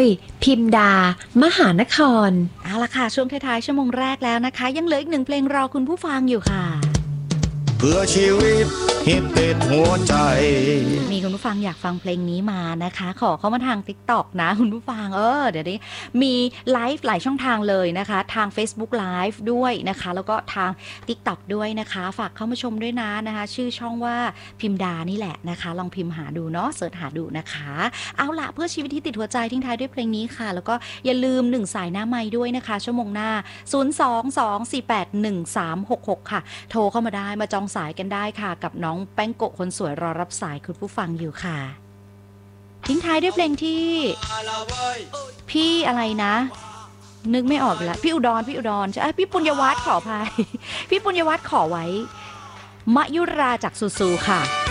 ยพิมดามหานครเอาละค่ะช่วงท้ายๆชั่วโมงแรกแล้วนะคะยังเหลืออีก1เพลงรอคุณผู้ฟังอยู่ค่ะเพื่อชีวิตฮิตติดหัวใจมีคุณผู้ฟังอยากฟังเพลงนี้มานะคะขอเข้ามาทาง TikTok นะคุณผู้ฟังเดี๋ยวนี้มีไลฟ์หลายช่องทางเลยนะคะทาง Facebook Live ด้วยนะคะแล้วก็ทาง TikTok ด้วยนะคะฝากเข้ามาชมด้วยนะคะชื่อช่องว่าพิมดานี่แหละนะคะลองพิมพ์หาดูเนาะเสิร์ชหาดูนะคะเอาล่ะเพื่อชีวิตที่ติดหัวใจทิ้งท้ายด้วยเพลงนี้ค่ะแล้วก็อย่าลืม1สายหน้าไมค์ด้วยนะคะชั่วโมงหน้า022481366ค่ะโทรเข้ามาได้มาจองสายกันได้ค่ะกับน้องแป้งโกะคนสวยรอรับสายคุณผู้ฟังอยู่ค่ะทิ้งท้ายด้วยเพลงที่พี่อะไรนะนึกไม่ออกแล้วพี่อุดรใช่พี่ปุญญวัฒน์ขออภัยพี่ปุญญวัฒน์ขอไว้มะยุราจากซูซูค่ะ